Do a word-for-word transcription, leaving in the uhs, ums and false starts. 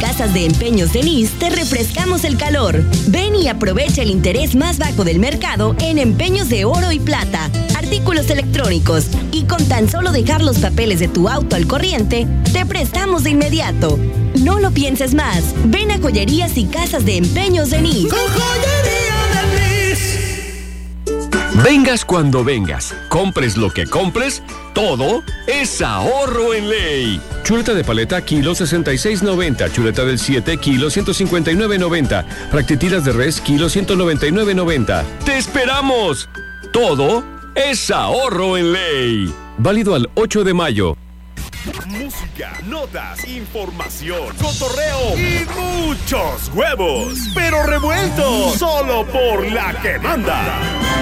Casas de Empeños Denise te refrescamos el calor. Ven y aprovecha el interés más bajo del mercado en empeños de oro y plata, artículos electrónicos, y con tan solo dejar los papeles de tu auto al corriente, te prestamos de inmediato. No lo pienses más. Ven a Joyerías y Casas de Empeños Denise. ¡Con Joyería Denise! Vengas cuando vengas, compres lo que compres, todo es ahorro en ley. Chuleta de paleta, kilo sesenta y seis noventa. Chuleta del siete, kilo ciento cincuenta y nueve noventa. Fractitilas de res, kilo ciento noventa y nueve noventa. ¡Te esperamos! Todo es ahorro en ley. Válido al ocho de mayo. Música, notas, información, cotorreo y muchos huevos, pero revueltos solo por la que manda.